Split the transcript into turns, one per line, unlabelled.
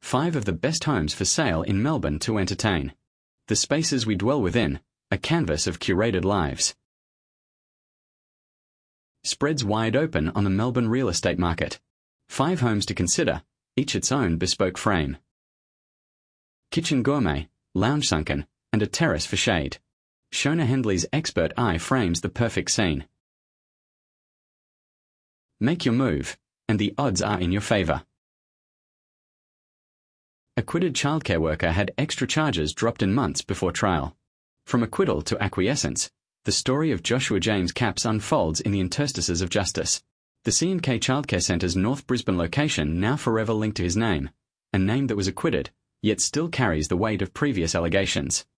5 of the best homes for sale in Melbourne to entertain. The spaces we dwell within, a canvas of curated lives. Spreads wide open on the Melbourne real estate market. 5 homes to consider, each its own bespoke frame. Kitchen gourmet, lounge sunken, and a terrace for shade. Shona Hendley's expert eye frames the perfect scene. Make your move, and the odds are in your favour. Acquitted childcare worker had extra charges dropped in months before trial. From acquittal to acquiescence, the story of Joshua James Capps unfolds in the interstices of justice. The C&K Childcare Centre's North Brisbane location now forever linked to his name, a name that was acquitted, yet still carries the weight of previous allegations.